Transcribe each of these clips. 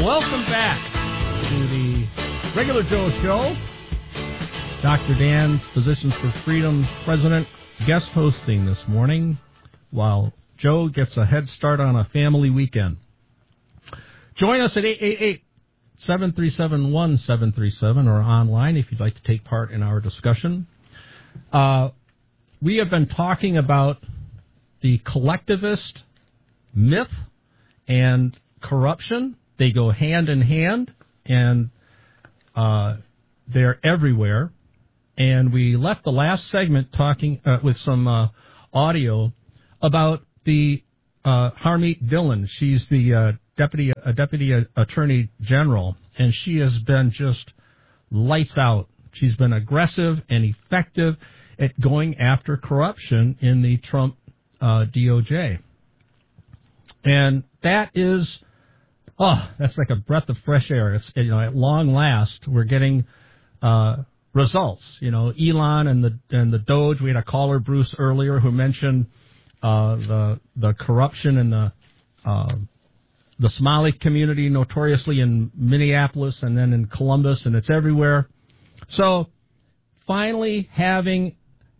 Welcome back to the Regular Joe Show. Dr. Dan, Physicians for Freedom President, guest hosting this morning while Joe gets a head start on a family weekend. Join us at 888-737-1737 or online if you'd like to take part in our discussion. We have been talking about the collectivist myth and corruption. They go hand in hand, and they're everywhere. And we left the last segment talking with some audio about the Harmeet Dillon. She's the deputy attorney general, and she has been just lights out. She's been aggressive and effective at going after corruption in the Trump DOJ. And that is, that's like a breath of fresh air. It's, at long last, we're getting results. Elon and the Doge. We had a caller, Bruce, earlier, who mentioned the corruption in the Somali community, notoriously in Minneapolis and then in Columbus, and it's everywhere. So finally having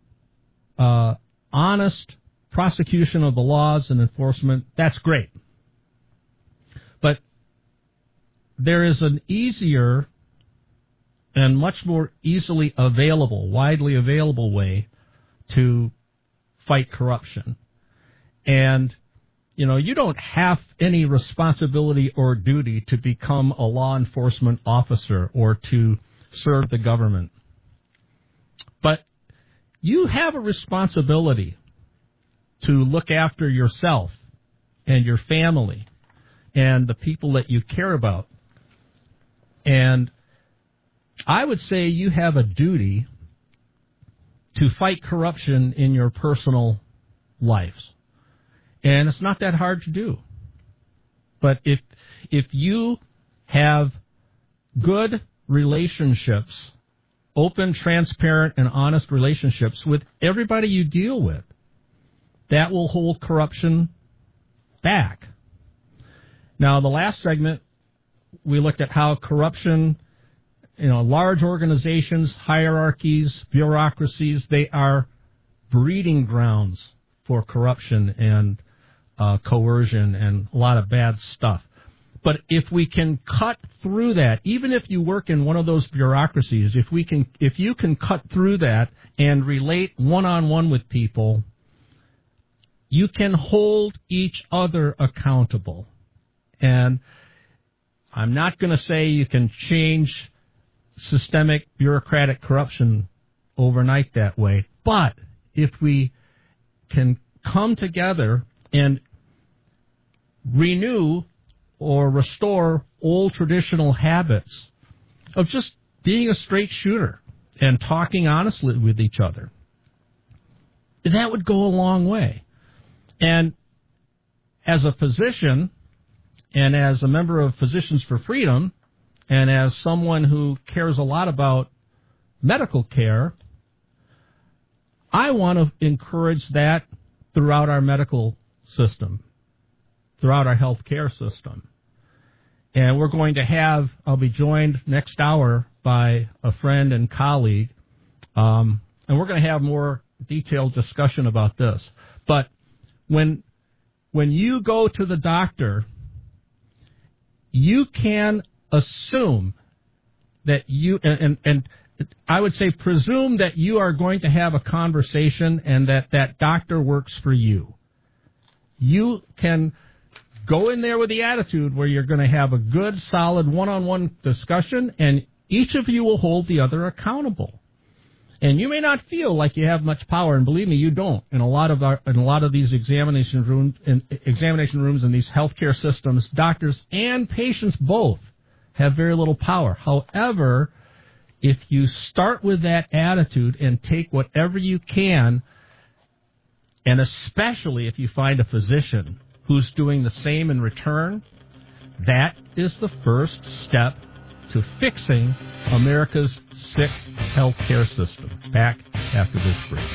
honest prosecution of the laws and enforcement, that's great. But there is an easier and much more easily available, widely available way to fight corruption. And, you don't have any responsibility or duty to become a law enforcement officer or to serve the government. But you have a responsibility to look after yourself and your family and the people that you care about. And I would say you have a duty to fight corruption in your personal lives. And it's not that hard to do. But if you have good relationships, open, transparent, and honest relationships with everybody you deal with, that will hold corruption back. Now, the last segment, we looked at how corruption, large organizations, hierarchies, bureaucracies, they are breeding grounds for corruption and coercion and a lot of bad stuff. But if we can cut through that, even if you work in one of those bureaucracies, if you can cut through that and relate one-on-one with people, you can hold each other accountable. And I'm not going to say you can change systemic bureaucratic corruption overnight that way, but if we can come together and renew or restore old traditional habits of just being a straight shooter and talking honestly with each other, that would go a long way. And as a physician and as a member of Physicians for Freedom and as someone who cares a lot about medical care, I want to encourage that throughout our medical system, throughout our health care system. And we're going to I'll be joined next hour by a friend and colleague, and we're going to have more detailed discussion about this. But when you go to the doctor, you can assume that and I would say presume that you are going to have a conversation and that doctor works for you. You can go in there with the attitude where you're going to have a good, solid one-on-one discussion, and each of you will hold the other accountable. And you may not feel like you have much power, and believe me, you don't. In a lot of these examination rooms in these healthcare systems, doctors and patients both have very little power. However, if you start with that attitude and take whatever you can, and especially if you find a physician who's doing the same in return, that is the first step to fixing America's sick healthcare system. Back after this break.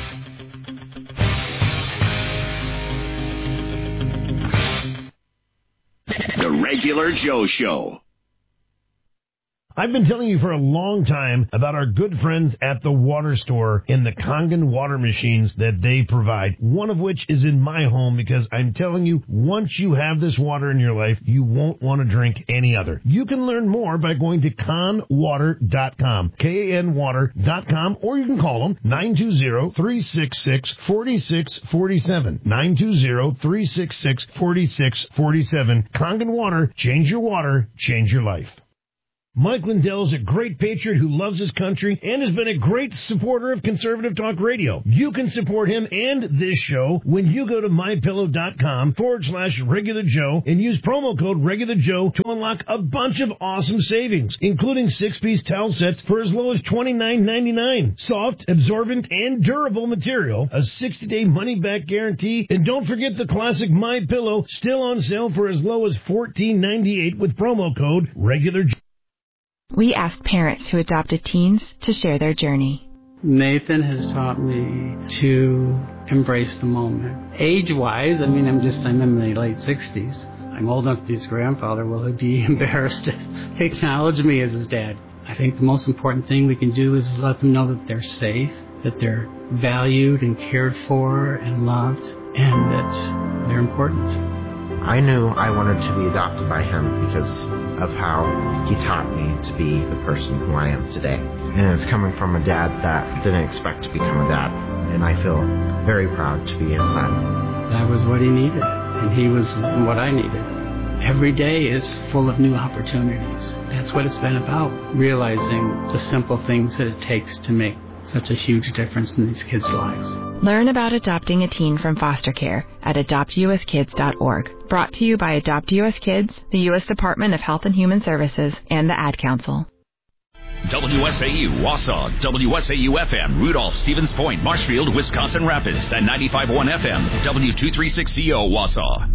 The Regular Joe Show. I've been telling you for a long time about our good friends at the Water Store and the Kangen water machines that they provide, one of which is in my home, because I'm telling you, once you have this water in your life, you won't want to drink any other. You can learn more by going to kanwater.com, KANwater.com, or you can call them 920-366-4647, 920-366-4647. Kangen Water, change your water, change your life. Mike Lindell is a great patriot who loves his country and has been a great supporter of Conservative Talk Radio. You can support him and this show when you go to mypillow.com/Regular Joe and use promo code Regular Joe to unlock a bunch of awesome savings, including 6-piece towel sets for as low as $29.99. Soft, absorbent, and durable material, a 60-day money-back guarantee, and don't forget the classic My Pillow, still on sale for as low as $14.98 with promo code Regular Joe. We asked parents who adopted teens to share their journey. Nathan has taught me to embrace the moment. Age-wise, I'm in my late 60s. I'm old enough to be his grandfather. Will he be embarrassed to acknowledge me as his dad? I think the most important thing we can do is let them know that they're safe, that they're valued and cared for and loved, and that they're important. I knew I wanted to be adopted by him because of how he taught me to be the person who I am today. And it's coming from a dad that didn't expect to become a dad. And I feel very proud to be his son. That was what he needed, and he was what I needed. Every day is full of new opportunities. That's what it's been about, realizing the simple things that it takes to make such a huge difference in these kids' lives. Learn about adopting a teen from foster care at adoptuskids.org. Brought to you by Adopt U.S. Kids, the U.S. Department of Health and Human Services, and the Ad Council. WSAU, Wausau, WSAU-FM, Rudolph, Stevens Point, Marshfield, Wisconsin Rapids, and 95.1 FM, W236CO, Wausau.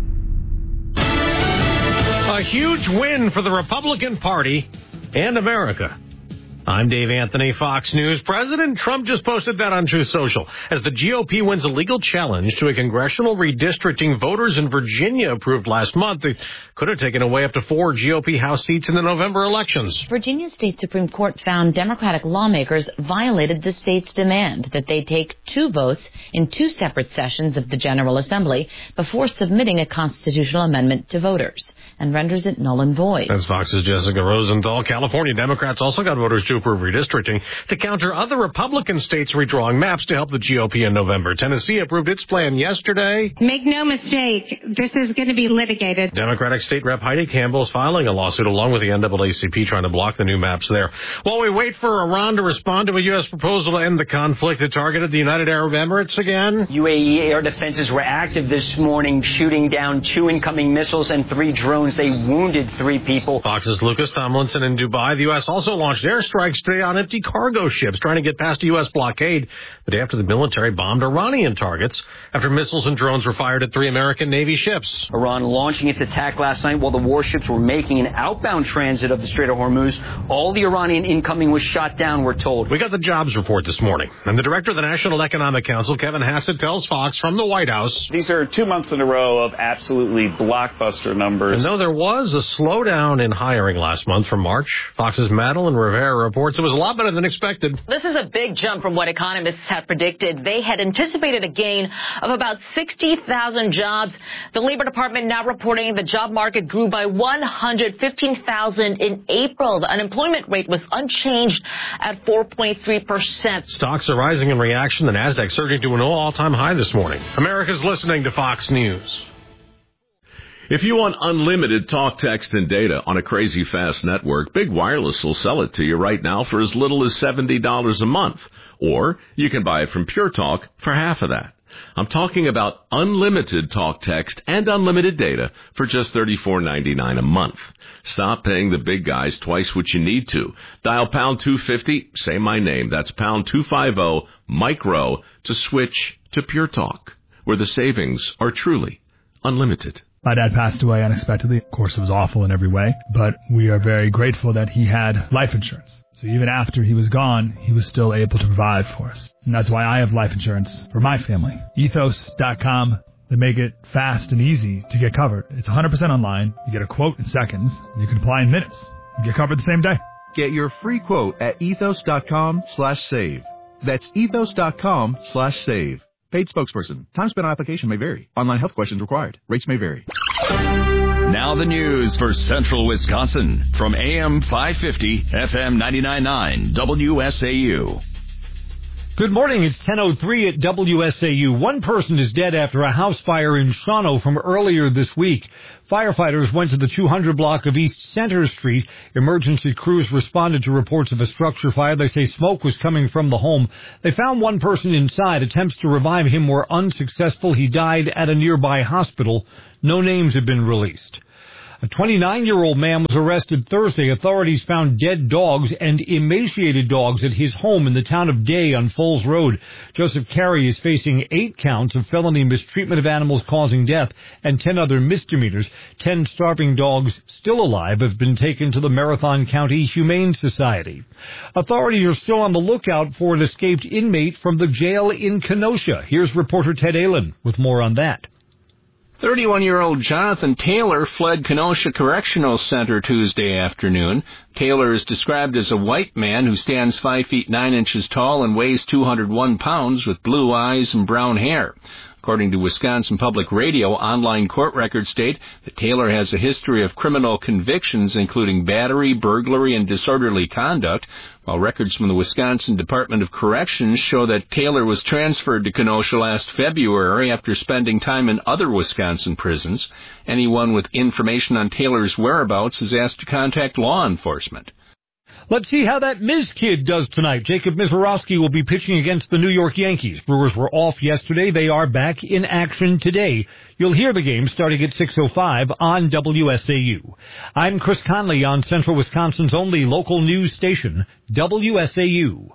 A huge win for the Republican Party and America. I'm Dave Anthony, Fox News. President Trump just posted that on Truth Social. As the GOP wins a legal challenge to a congressional redistricting voters in Virginia approved last month, it could have taken away up to 4 GOP House seats in the November elections. Virginia State Supreme Court found Democratic lawmakers violated the state's demand that they take 2 votes in 2 separate sessions of the General Assembly before submitting a constitutional amendment to voters, and renders it null and void. That's Fox's Jessica Rosenthal. California Democrats also got voters to approve redistricting to counter other Republican states redrawing maps to help the GOP in November. Tennessee approved its plan yesterday. Make no mistake, this is going to be litigated. Democratic State Rep Heidi Campbell is filing a lawsuit along with the NAACP trying to block the new maps there. While we wait for Iran to respond to a U.S. proposal to end the conflict, it targeted the United Arab Emirates again. UAE air defenses were active this morning, shooting down 2 incoming missiles and 3 drones. They wounded 3 people. Fox's Lucas Tomlinson in Dubai. The U.S. also launched airstrikes today on empty cargo ships trying to get past a U.S. blockade the day after the military bombed Iranian targets after missiles and drones were fired at 3 American Navy ships. Iran launching its attack last night while the warships were making an outbound transit of the Strait of Hormuz. All the Iranian incoming was shot down, we're told. We got the jobs report this morning, and the director of the National Economic Council, Kevin Hassett, tells Fox from the White House. These are 2 months in a row of absolutely blockbuster numbers. And though there was a slowdown in hiring last month from March, Fox's Madeline Rivera reports it was a lot better than expected. This is a big jump from what economists had predicted. They had anticipated a gain of about 60,000 jobs. The Labor Department now reporting the job market grew by 115,000 in April. The unemployment rate was unchanged at 4.3%. Stocks are rising in reaction. The Nasdaq surging to an all-time high this morning. America's listening to Fox News. If you want unlimited talk, text, and data on a crazy fast network, Big Wireless will sell it to you right now for as little as $70 a month. Or you can buy it from Pure Talk for half of that. I'm talking about unlimited talk, text, and unlimited data for just $34.99 a month. Stop paying the big guys twice what you need to. Dial pound 250, say my name. That's pound 250 micro to switch to Pure Talk, where the savings are truly unlimited. My dad passed away unexpectedly. Of course, it was awful in every way, but we are very grateful that he had life insurance. So even after he was gone, he was still able to provide for us. And that's why I have life insurance for my family. Ethos.com. They make it fast and easy to get covered. It's 100% online. You get a quote in seconds. You can apply in minutes. You get covered the same day. Get your free quote at ethos.com/save. That's ethos.com/save. Paid spokesperson. Time spent on application may vary. Online health questions required. Rates may vary. Now the news for Central Wisconsin from AM 550, FM 99.9, WSAU. Good morning. It's 10:03 at WSAU. One person is dead after a house fire in Shawano from earlier this week. Firefighters went to the 200 block of East Center Street. Emergency crews responded to reports of a structure fire. They say smoke was coming from the home. They found one person inside. Attempts to revive him were unsuccessful. He died at a nearby hospital. No names have been released. A 29-year-old man was arrested Thursday. Authorities found dead dogs and emaciated dogs at his home in the town of Day on Foles Road. Joseph Carey is facing 8 counts of felony mistreatment of animals causing death and 10 other misdemeanors. 10 starving dogs still alive have been taken to the Marathon County Humane Society. Authorities are still on the lookout for an escaped inmate from the jail in Kenosha. Here's reporter Ted Allen with more on that. 31-year-old Jonathan Taylor fled Kenosha Correctional Center Tuesday afternoon. Taylor is described as a white man who stands 5 feet 9 inches tall and weighs 201 pounds with blue eyes and brown hair. According to Wisconsin Public Radio, online court records state that Taylor has a history of criminal convictions, including battery, burglary, and disorderly conduct, while records from the Wisconsin Department of Corrections show that Taylor was transferred to Kenosha last February after spending time in other Wisconsin prisons. Anyone with information on Taylor's whereabouts is asked to contact law enforcement. Let's see how that Miz kid does tonight. Jacob Mizorowski will be pitching against the New York Yankees. Brewers were off yesterday. They are back in action today. You'll hear the game starting at 6:05 on WSAU. I'm Chris Conley on Central Wisconsin's only local news station, WSAU.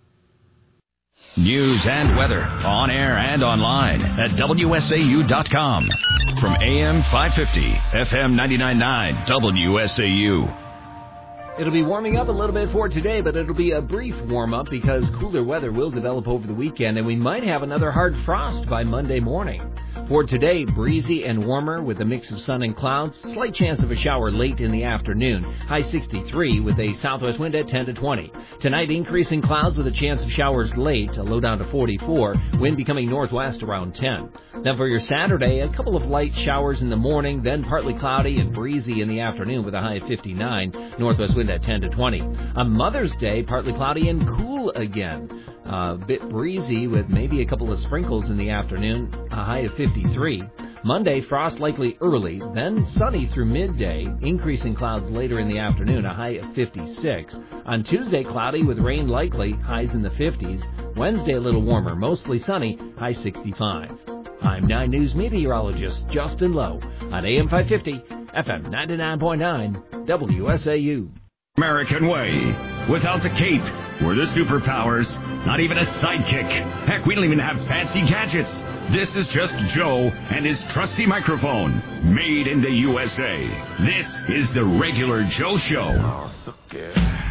News and weather on air and online at WSAU.com. From AM 550, FM 99.9, WSAU. It'll be warming up a little bit for today, but it'll be a brief warm-up because cooler weather will develop over the weekend, and we might have another hard frost by Monday morning. For today, breezy and warmer with a mix of sun and clouds. Slight chance of a shower late in the afternoon. High 63 with a southwest wind at 10 to 20. Tonight, increasing clouds with a chance of showers late. A low down to 44. Wind becoming northwest around 10. Then for your Saturday, a couple of light showers in the morning, then partly cloudy and breezy in the afternoon with a high of 59. Northwest wind at 10 to 20. On Mother's Day, partly cloudy and cool again. A bit breezy with maybe a couple of sprinkles in the afternoon, a high of 53. Monday, frost likely early, then sunny through midday, increasing clouds later in the afternoon, a high of 56. On Tuesday, cloudy with rain likely, highs in the 50s. Wednesday, a little warmer, mostly sunny, high 65. I'm 9 News meteorologist Justin Lowe on AM 550, FM 99.9, WSAU. American way. Without the cape, we're the superpowers. Not even a sidekick. Heck, we don't even have fancy gadgets. This is just Joe and his trusty microphone, made in the USA. This is the Regular Joe Show. Oh, so good.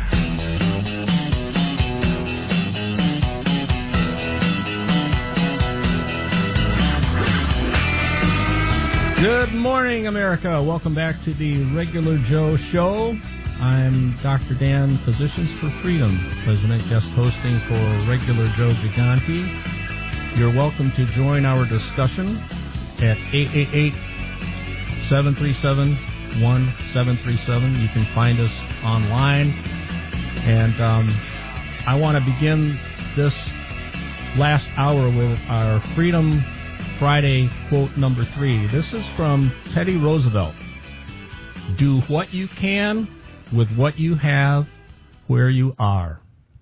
Good morning, America. Welcome back to the Regular Joe Show. I'm Dr. Dan, Physicians for Freedom, President guest hosting for Regular Joe Gigante. You're welcome to join our discussion at 888-737-1737. You can find us online. And I want to begin this last hour with our Freedom Friday quote number 3. This is from Teddy Roosevelt. Do what you can with what you have where you are.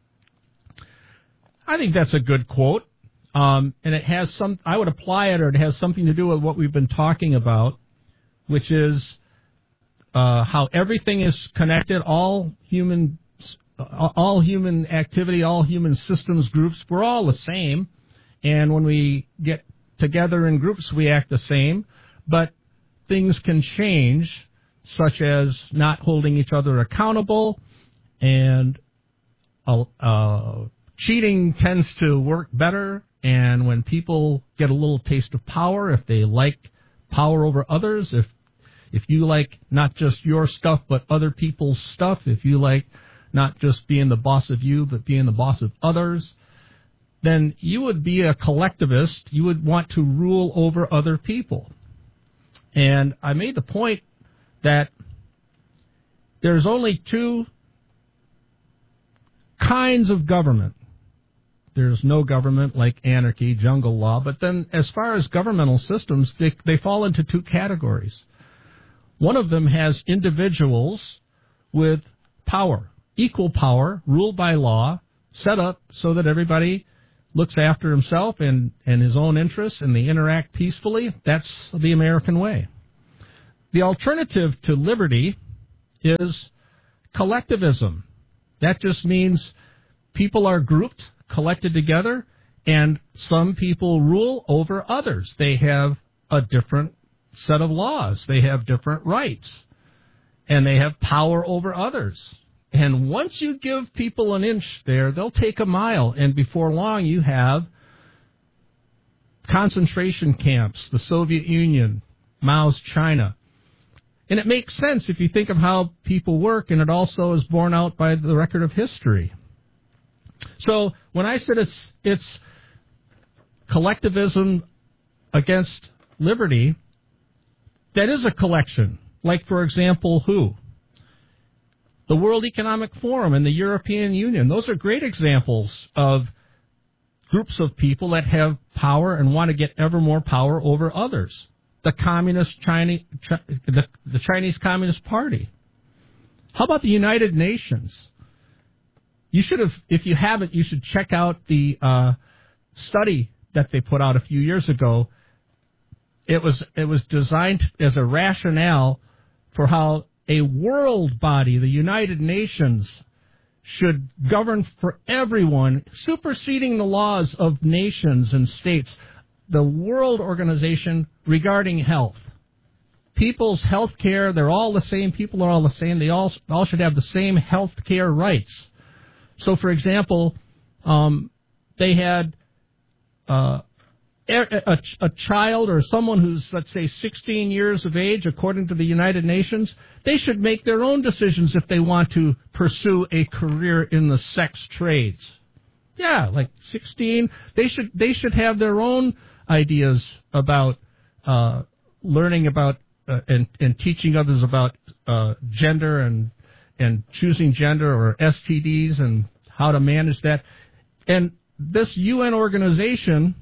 I think that's a good quote. And it has I would apply it, or it has something to do with what we've been talking about, which is how everything is connected, all human activity, all human systems, groups, we're all the same. And when we get together in groups, we act the same. But things can change, such as not holding each other accountable, and cheating tends to work better. And when people get a little taste of power, if they like power over others, if you like not just your stuff but other people's stuff, if you like not just being the boss of you, but being the boss of others, then you would be a collectivist. You would want to rule over other people. And I made the point that there's only two kinds of government. There's no government like anarchy, jungle law, but then as far as governmental systems, they fall into two categories. One of them has individuals with power, equal power, ruled by law, set up so that everybody looks after himself and his own interests, and they interact peacefully. That's the American way. The alternative to liberty is collectivism. That just means people are grouped, collected together, and some people rule over others. They have a different set of laws. They have different rights, and they have power over others. And once you give people an inch there, they'll take a mile, and before long you have concentration camps, the Soviet Union, Mao's China. And it makes sense if you think of how people work, and it also is borne out by the record of history. So when I said it's collectivism against liberty, that is a collection. Like, for example, who? The World Economic Forum and the European Union. Those are great examples of groups of people that have power and want to get ever more power over others. The Chinese Communist Party. How about the United Nations? You should have, if you haven't, you should check out the study that they put out a few years ago. It was designed as a rationale for how a world body, the United Nations, should govern for everyone, superseding the laws of nations and states. The World Organization regarding health. People's health care, they're all the same. People are all the same. They all should have the same health care rights. So, for example, they had a child or someone who's, let's say, 16 years of age, according to the United Nations, they should make their own decisions if they want to pursue a career in the sex trades. Yeah, like 16. They should have their own ideas about learning about and teaching others about gender and choosing gender or STDs and how to manage that. And this UN organization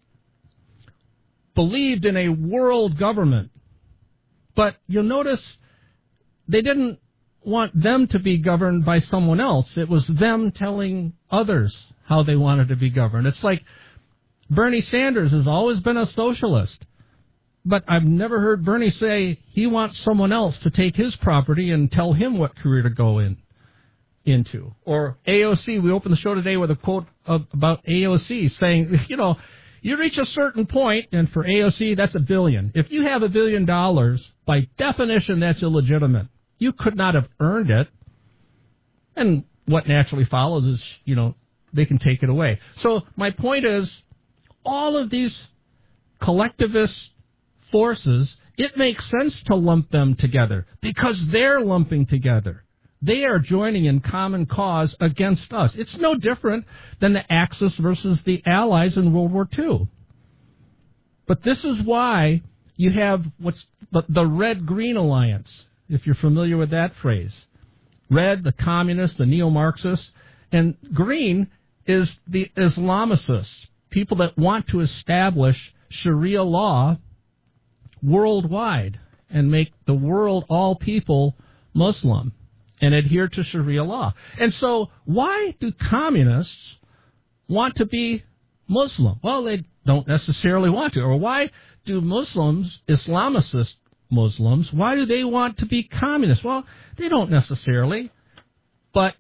believed in a world government. But you'll notice they didn't want them to be governed by someone else. It was them telling others how they wanted to be governed. It's like Bernie Sanders has always been a socialist, but I've never heard Bernie say he wants someone else to take his property and tell him what career to go into. Or AOC, we opened the show today with a quote about AOC saying, you reach a certain point, and for AOC, that's $1 billion. If you have $1 billion, by definition, that's illegitimate. You could not have earned it. And what naturally follows is, they can take it away. So my point is, all of these collectivist forces, it makes sense to lump them together because they're lumping together. They are joining in common cause against us. It's no different than the Axis versus the Allies in World War II. But this is why you have what's the Red-Green Alliance, if you're familiar with that phrase. Red, the communists, the neo-Marxists, and green is the Islamicists, people that want to establish Sharia law worldwide and make the world, all people, Muslim and adhere to Sharia law. And so why do communists want to be Muslim? Well, they don't necessarily want to. Or why do Muslims, Islamicist Muslims, why do they want to be communists? Well, they don't necessarily. But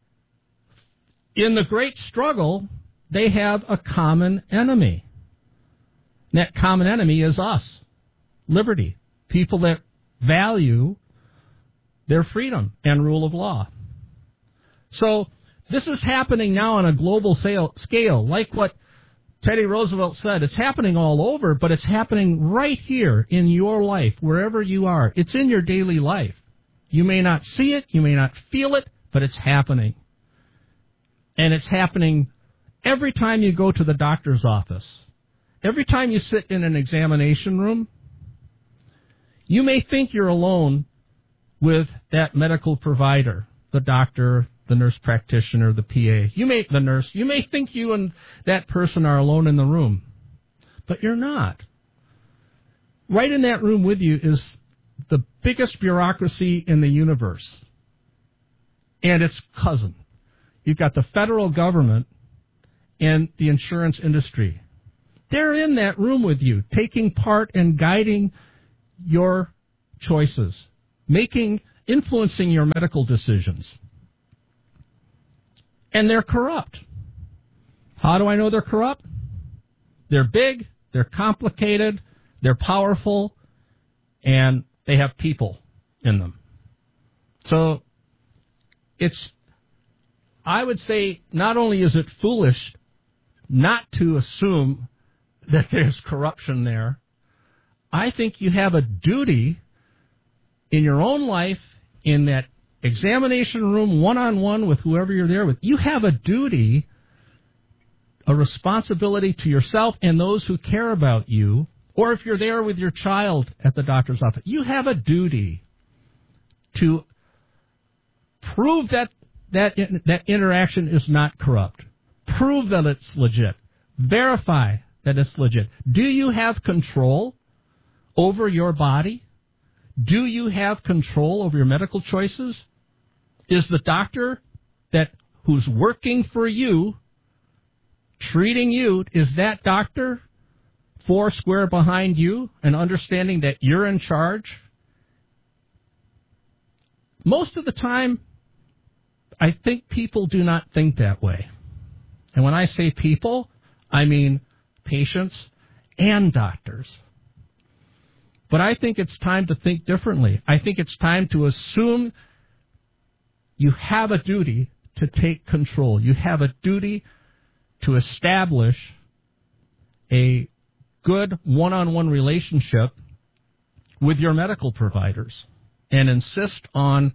in the great struggle, they have a common enemy. And that common enemy is us, liberty, people that value their freedom and rule of law. So this is happening now on a global scale, like what Teddy Roosevelt said. It's happening all over, but it's happening right here in your life, wherever you are. It's in your daily life. You may not see it, you may not feel it, but it's happening. And it's happening every time you go to the doctor's office. Every time you sit in an examination room, you may think you're alone with that medical provider, the doctor, the nurse practitioner, the PA. You may think you and that person are alone in the room, but you're not. Right in that room with you is the biggest bureaucracy in the universe, and its cousin. You've got the federal government and the insurance industry. They're in that room with you, taking part and guiding your choices, influencing your medical decisions. And they're corrupt. How do I know they're corrupt? They're big, they're complicated, they're powerful, and they have people in them. So I would say not only is it foolish not to assume that there's corruption there, I think you have a duty in your own life, in that examination room, one-on-one with whoever you're there with. You have a duty, a responsibility to yourself and those who care about you, or if you're there with your child at the doctor's office, you have a duty to prove that interaction is not corrupt. Prove that it's legit. Verify that it's legit. Do you have control over your body? Do you have control over your medical choices? Is the doctor who's working for you, treating you, is that doctor four square behind you and understanding that you're in charge? Most of the time, I think people do not think that way. And when I say people, I mean patients and doctors. But I think it's time to think differently. I think it's time to assume you have a duty to take control. You have a duty to establish a good one-on-one relationship with your medical providers and insist on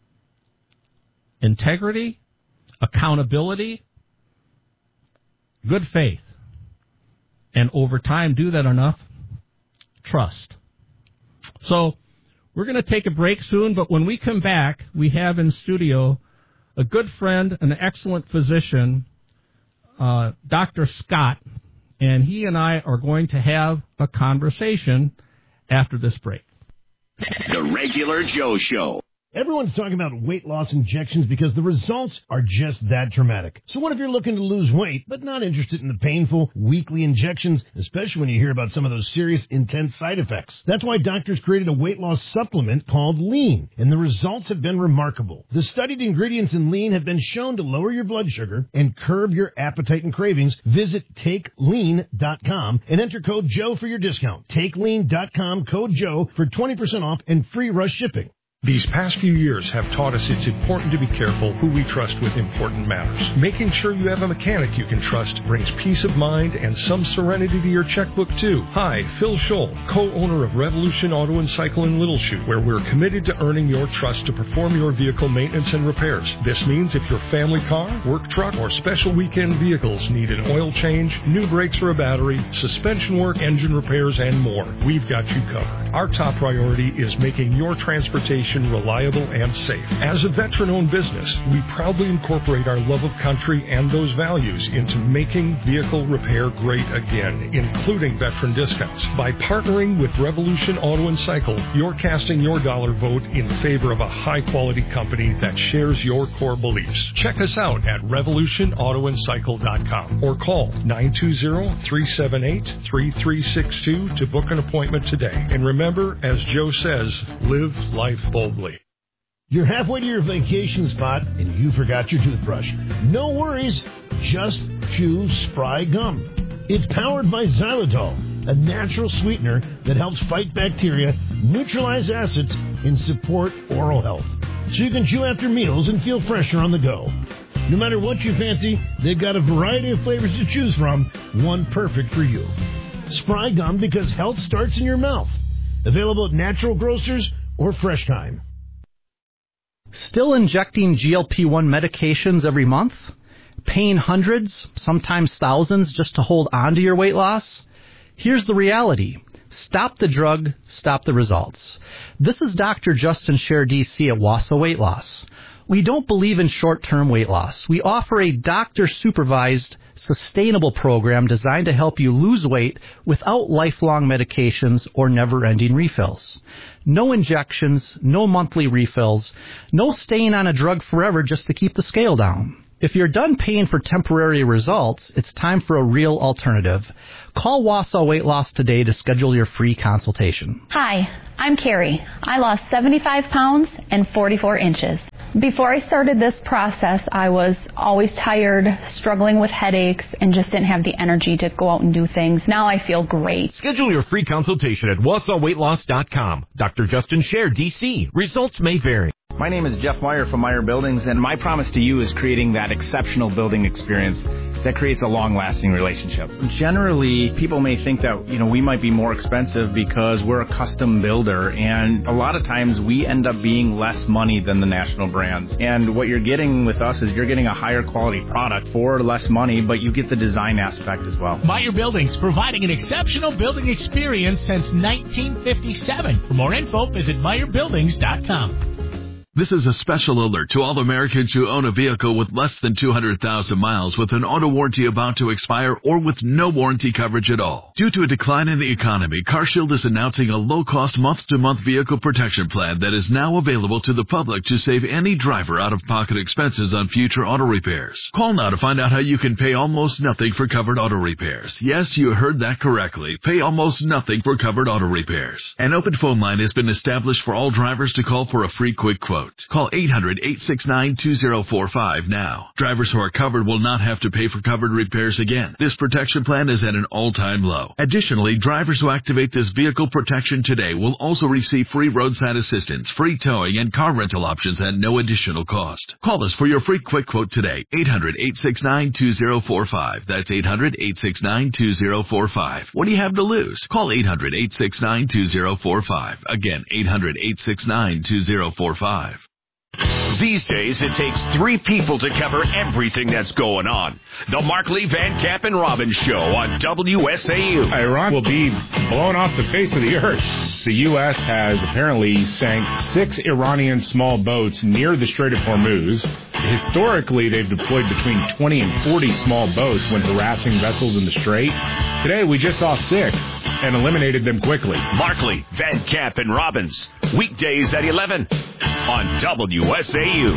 integrity, accountability, good faith. And over time, do that enough, trust. So we're going to take a break soon, but when we come back, we have in studio a good friend, an excellent physician, Dr. Scott, and he and I are going to have a conversation after this break. The Regular Joe Show. Everyone's talking about weight loss injections because the results are just that dramatic. So what if you're looking to lose weight but not interested in the painful weekly injections, especially when you hear about some of those serious, intense side effects? That's why doctors created a weight loss supplement called Lean, and the results have been remarkable. The studied ingredients in Lean have been shown to lower your blood sugar and curb your appetite and cravings. Visit TakeLean.com and enter code Joe for your discount. TakeLean.com, code Joe for 20% off and free rush shipping. These past few years have taught us it's important to be careful who we trust with important matters. Making sure you have a mechanic you can trust brings peace of mind and some serenity to your checkbook, too. Hi, Phil Scholl, co-owner of Revolution Auto and Cycle in Little Chute, where we're committed to earning your trust to perform your vehicle maintenance and repairs. This means if your family car, work truck, or special weekend vehicles need an oil change, new brakes or a battery, suspension work, engine repairs, and more, we've got you covered. Our top priority is making your transportation reliable and safe. As a veteran-owned business, we proudly incorporate our love of country and those values into making vehicle repair great again, including veteran discounts. By partnering with Revolution Auto and Cycle, you're casting your dollar vote in favor of a high-quality company that shares your core beliefs. Check us out at revolutionautoandcycle.com or call 920-378-3362 to book an appointment today. And remember, as Joe says, live life boldly. You're halfway to your vacation spot and you forgot your toothbrush. No worries, just choose Spry Gum. It's powered by xylitol, a natural sweetener that helps fight bacteria, neutralize acids, and support oral health. So you can chew after meals and feel fresher on the go. No matter what you fancy, they've got a variety of flavors to choose from, one perfect for you. Spry Gum, because health starts in your mouth. Available at natural grocers or Fresh Time. Still injecting GLP-1 medications every month? Paying hundreds, sometimes thousands, just to hold on to your weight loss? Here's the reality. Stop the drug, stop the results. This is Dr. Justin Scher, DC at Wausau Weight Loss. We don't believe in short-term weight loss. We offer a doctor-supervised, sustainable program designed to help you lose weight without lifelong medications or never-ending refills. No injections, no monthly refills, no staying on a drug forever just to keep the scale down. If you're done paying for temporary results, it's time for a real alternative. Call Wausau Weight Loss today to schedule your free consultation. Hi, I'm Carrie. I lost 75 pounds and 44 inches. Before I started this process, I was always tired, struggling with headaches, and just didn't have the energy to go out and do things. Now I feel great. Schedule your free consultation at WausauWeightLoss.com. Dr. Justin Scher, D.C. Results may vary. My name is Jeff Meyer from Meyer Buildings, and my promise to you is creating that exceptional building experience that creates a long-lasting relationship. Generally, people may think that, we might be more expensive because we're a custom builder, and a lot of times we end up being less money than the national brands. And what you're getting with us is you're getting a higher quality product for less money, but you get the design aspect as well. Meyer Buildings, providing an exceptional building experience since 1957. For more info, visit MeyerBuildings.com. This is a special alert to all Americans who own a vehicle with less than 200,000 miles with an auto warranty about to expire or with no warranty coverage at all. Due to a decline in the economy, CarShield is announcing a low-cost month-to-month vehicle protection plan that is now available to the public to save any driver out-of-pocket expenses on future auto repairs. Call now to find out how you can pay almost nothing for covered auto repairs. Yes, you heard that correctly. Pay almost nothing for covered auto repairs. An open phone line has been established for all drivers to call for a free quick quote. Call 800-869-2045 now. Drivers who are covered will not have to pay for covered repairs again. This protection plan is at an all-time low. Additionally, drivers who activate this vehicle protection today will also receive free roadside assistance, free towing, and car rental options at no additional cost. Call us for your free quick quote today. 800-869-2045. That's 800-869-2045. What do you have to lose? Call 800-869-2045. Again, 800-869-2045. These days, it takes 3 people to cover everything that's going on. The Markley, Van Camp, and Robbins Show on WSAU. Iran will be blown off the face of the earth. The U.S. has apparently sank 6 Iranian small boats near the Strait of Hormuz. Historically, they've deployed between 20 and 40 small boats when harassing vessels in the Strait. Today, we just saw 6 and eliminated them quickly. Markley, Van Camp, and Robbins. Weekdays at 11 on WSAU.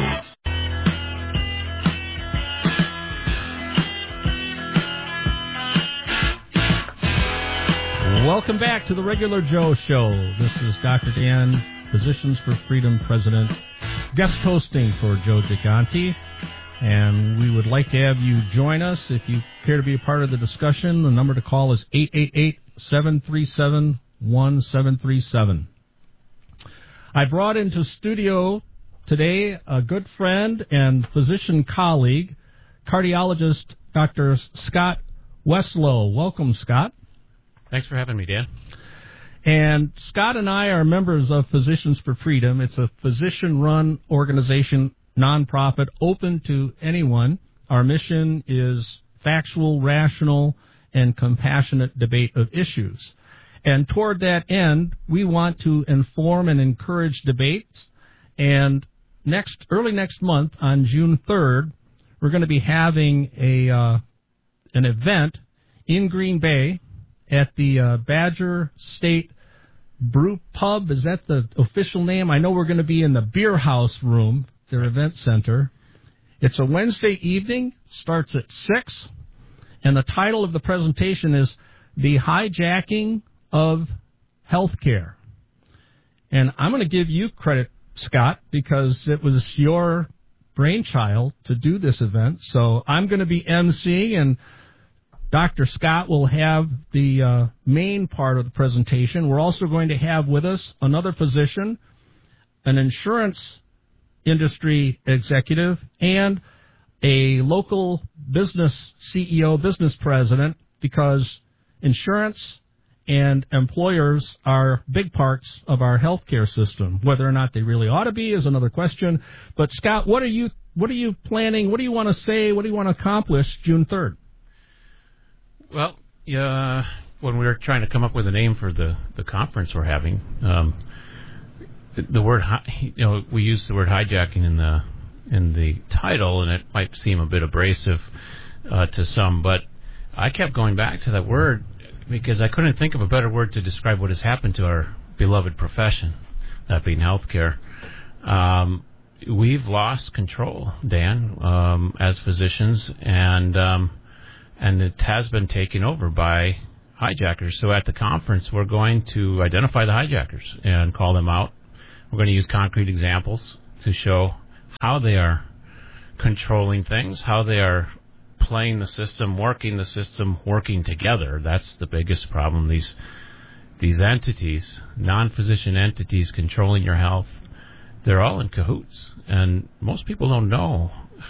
Welcome back to the Regular Joe Show. This is Dr. Dan, Physicians for Freedom President, guest hosting for Joe Gigante. And we would like to have you join us. If you care to be a part of the discussion, the number to call is 888-737-1737. I brought into studio today a good friend and physician colleague, cardiologist Dr. Scott Weslow. Welcome, Scott. Thanks for having me, Dan. And Scott and I are members of Physicians for Freedom. It's a physician-run organization, nonprofit, open to anyone. Our mission is factual, rational, and compassionate debate of issues. And toward that end, we want to inform and encourage debates. And early next month, on June 3rd, we're going to be having an event in Green Bay at the Badger State Brew Pub. Is that the official name? I know we're going to be in the Beer House room, their event center. It's a Wednesday evening, starts at 6, and the title of the presentation is The Hijacking of Healthcare. And I'm going to give you credit, Scott, because it was your brainchild to do this event. So I'm going to be emceeing, and Dr. Scott will have the main part of the presentation. We're also going to have with us another physician, an insurance industry executive, and a local business CEO, business president, because insurance and employers are big parts of our healthcare system. Whether or not they really ought to be is another question. But Scott, what are you planning? What do you want to say? What do you want to accomplish June 3rd? Well, when we were trying to come up with a name for the conference we're having, the word we use the word hijacking in the title, and it might seem a bit abrasive to some, but I kept going back to that word because I couldn't think of a better word to describe what has happened to our beloved profession, that being healthcare. We've lost control, Dan, as physicians, and it has been taken over by hijackers. So at the conference, we're going to identify the hijackers and call them out. We're going to use concrete examples to show how they are controlling things, how they are playing the system, working together. That's the biggest problem. These entities, non-physician entities controlling your health, they're all in cahoots. And most people don't know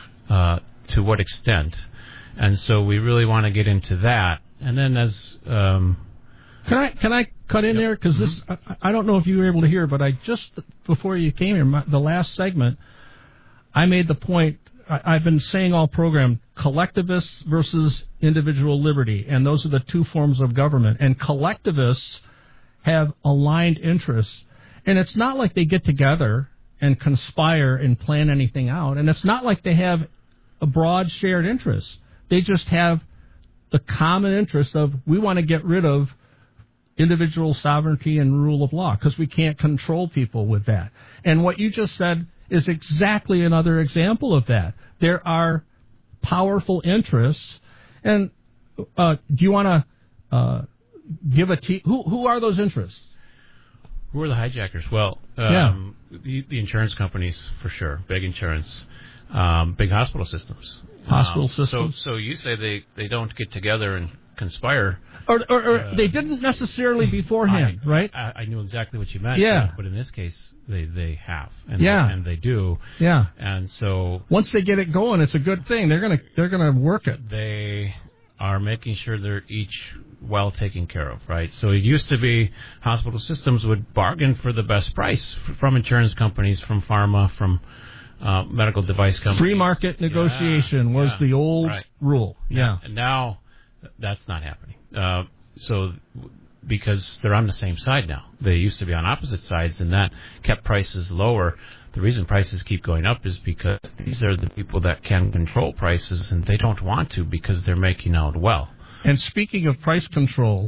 to what extent. And so we really want to get into that. And then as... Can I cut in there? Because this, I don't know if you were able to hear, but I just, before you came here, the last segment, I made the point, I've been saying all program, collectivists versus individual liberty, and those are the two forms of government. And collectivists have aligned interests. And it's not like they get together and conspire and plan anything out. And it's not like they have a broad shared interest. They just have the common interest of, we want to get rid of individual sovereignty and rule of law because we can't control people with that. And what you just said is exactly another example of that. There are powerful interests. And do you want to give who are those interests? Who are the hijackers? Well, the insurance companies, for sure, big insurance, big hospital systems. Hospital systems. So you say they don't get together and conspire. Or they didn't necessarily beforehand, right? I knew exactly what you meant. Yeah. But in this case, they have. And they do. Yeah. And so once they get it going, it's a good thing. They're gonna work it. They are making sure they're each well taken care of, right? So it used to be hospital systems would bargain for the best price from insurance companies, from pharma, from medical device companies. Free market negotiation was the old rule. Yeah. And now that's not happening. So because they're on the same side now. They used to be on opposite sides, and that kept prices lower. The reason prices keep going up is because these are the people that can control prices, and they don't want to because they're making out well. And speaking of price controls,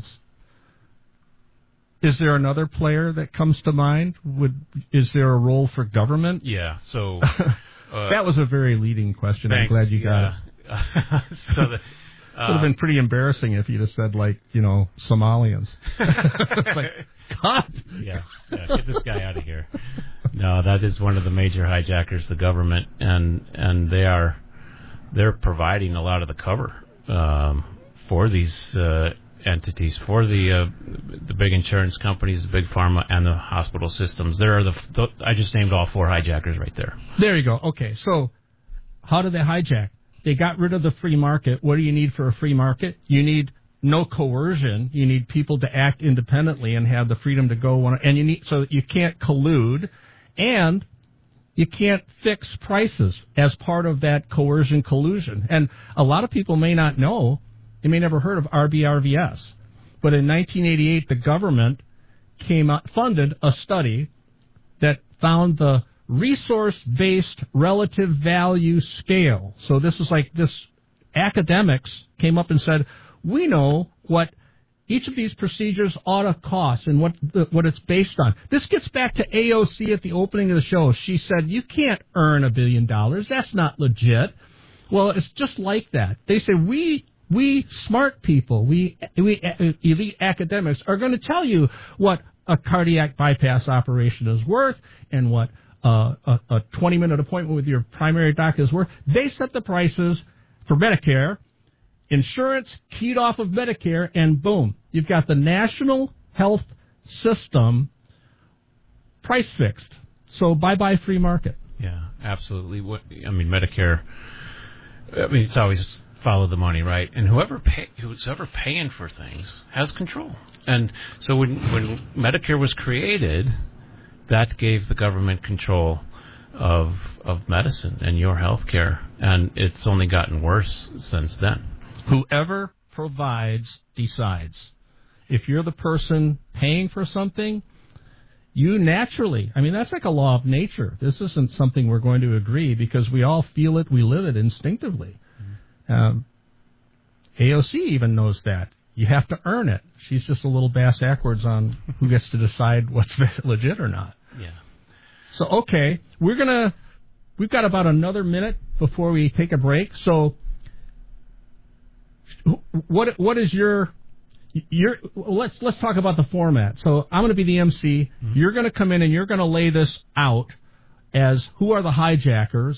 is there another player that comes to mind? Is there a role for government? Yeah, so... that was a very leading question. Thanks, I'm glad you got it. It would have been pretty embarrassing if you'd have said, Somalians. It's like, God! Yeah, get this guy out of here. No, that is one of the major hijackers, the government, and they're providing a lot of the cover for these entities, for the big insurance companies, the big pharma, and the hospital systems. There are I just named all four hijackers right there. There you go. Okay, so how do they hijack? They got rid of the free market. What do you need for a free market? You need no coercion. You need people to act independently and have the freedom to go. And so you can't collude, and you can't fix prices as part of that coercion collusion. And a lot of people may not know. They may never heard of RBRVS. But in 1988, the government funded a study that found the resource-based relative value scale. So this is academics came up and said, we know what each of these procedures ought to cost and what it's based on. This gets back to AOC at the opening of the show. She said, you can't earn $1 billion. That's not legit. Well, it's just like that. They say, we smart people, we elite academics are going to tell you what a cardiac bypass operation is worth and what a 20-minute appointment with your primary doc is worth. They set the prices for Medicare, insurance keyed off of Medicare, and boom, you've got the national health system price fixed. So bye-bye free market. Yeah, absolutely. Medicare, it's always follow the money, right? And who's ever paying for things has control. And so when Medicare was created, that gave the government control of medicine and your health care, and it's only gotten worse since then. Whoever provides decides. If you're the person paying for something, you naturally, that's like a law of nature. This isn't something we're going to agree because we all feel it, we live it instinctively. AOC even knows that. You have to earn it. She's just a little bass backwards on who gets to decide what's legit or not. Yeah. So, okay, we've got about another minute before we take a break. So, what is your let's talk about the format. So, I'm going to be the MC. Mm-hmm. You're going to come in and you're going to lay this out as who are the hijackers.